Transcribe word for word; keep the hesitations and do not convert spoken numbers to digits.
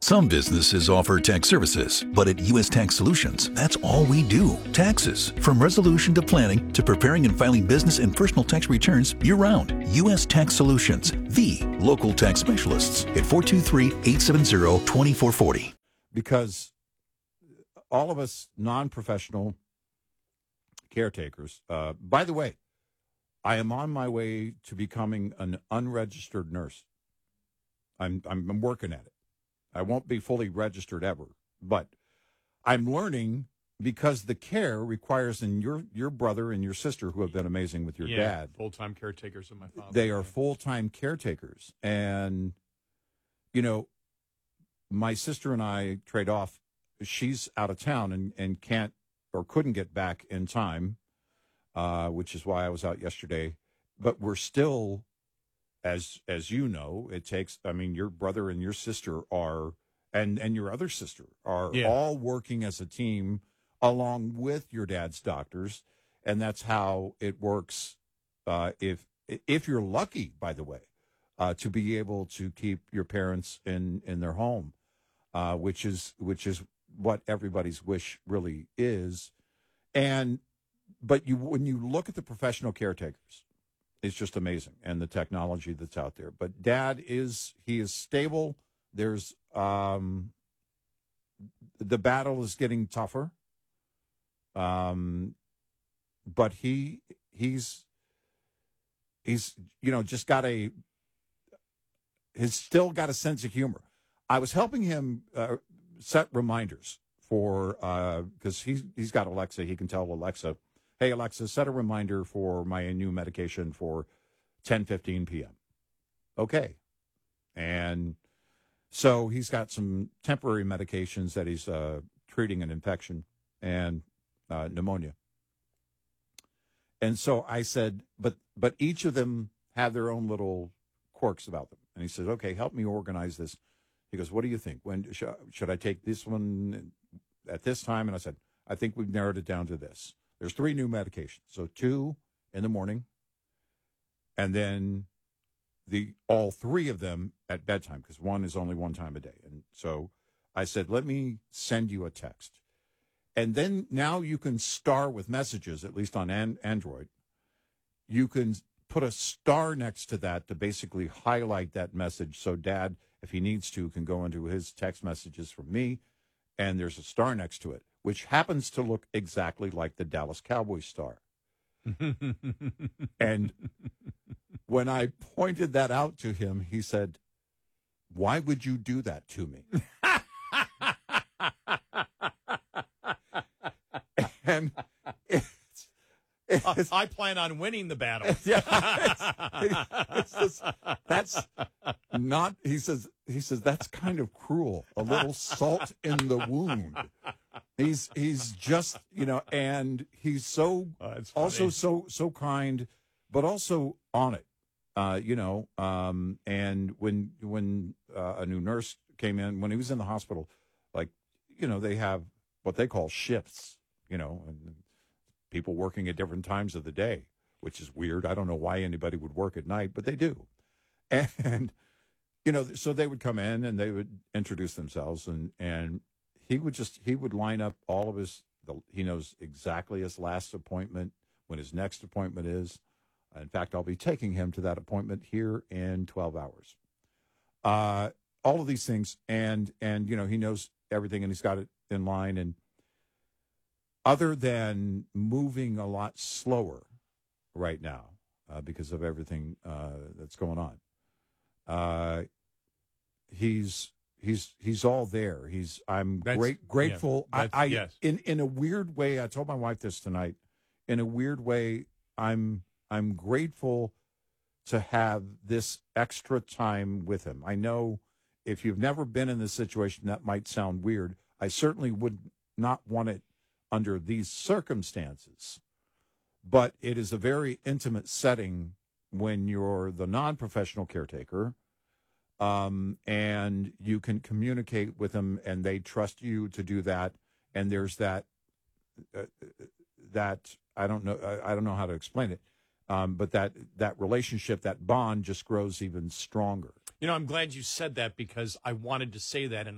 Some businesses offer tax services, but at U S Tax Solutions, that's all we do. Taxes. From resolution to planning to preparing and filing business and personal tax returns year-round. U S Tax Solutions, the local tax specialists at four two three, eight seven zero, two four four zero. Because all of us non-professional caretakers, uh, by the way, I am on my way to becoming an unregistered nurse. I'm, I'm I'm working at it. I won't be fully registered ever, but I'm learning because the care requires, and your your brother and your sister who have been amazing with your yeah, dad, full-time caretakers of my father. they are full-time caretakers. And, you know, my sister and I trade off. She's out of town and, and can't or couldn't get back in time, uh, which is why I was out yesterday. But we're still, as as you know, it takes, I mean, your brother and your sister are, and, and your other sister are Yeah. all working as a team along with your dad's doctors. And that's how it works uh, if if you're lucky, by the way, uh, to be able to keep your parents in, in their home, uh, which is which is what everybody's wish really is. And but you when you look at the professional caretakers, it's just amazing, and the technology that's out there. But Dad is he is stable. There's um, the battle is getting tougher. Um, but he he's he's you know just got a he's still got a sense of humor. I was helping him uh, set reminders for because uh, he's he's got Alexa. He can tell Alexa, "Hey Alexa, set a reminder for my new medication for ten fifteen p.m." Okay, and so he's got some temporary medications that he's uh, treating an infection and uh, pneumonia. And so I said, but but each of them have their own little quirks about them. And he says, okay, help me organize this. He goes, what do you think? When should, should I take this one at this time? And I said, I think we've narrowed it down to this. There's three new medications. So two in the morning, and then the all three of them at bedtime, because one is only one time a day. And so I said, let me send you a text. And then now you can star with messages, at least on an- Android. You can put a star next to that to basically highlight that message. So Dad, if he needs to, can go into his text messages from me, and there's a star next to it, which happens to look exactly like the Dallas Cowboys star. And when I pointed that out to him, he said, why would you do that to me? And it's, it's, I plan on winning the battle. Yeah, it's, it's just, that's not. He says. He says that's kind of cruel. A little salt in the wound. He's he's just you know, and he's so Oh, that's also funny. so so kind, but also on it. Uh, you know, um, and when when uh, a new nurse came in, when he was in the hospital, like you know, they have what they call shifts. You know, and people working at different times of the day, which is weird. I don't know why anybody would work at night, but they do. And, you know, so they would come in and they would introduce themselves, and, and he would just, he would line up all of his, the, he knows exactly his last appointment, when his next appointment is. In fact, I'll be taking him to that appointment here in twelve hours. Uh, all of these things. And, and, you know, he knows everything and he's got it in line. And, other than moving a lot slower right now uh, because of everything uh, that's going on, uh, he's he's he's all there. He's I'm That's- great grateful. yeah, I, that's- I yes. in in a weird way. I told my wife this tonight. In a weird way, I'm I'm grateful to have this extra time with him. I know if you've never been in this situation, that might sound weird. I certainly would not want it under these circumstances, but it is a very intimate setting when you're the non-professional caretaker, um, and you can communicate with them, and they trust you to do that. And there's that uh, that I don't know I, I don't know how to explain it, um, but that that relationship, that bond, just grows even stronger. You know, I'm glad you said that because I wanted to say that, and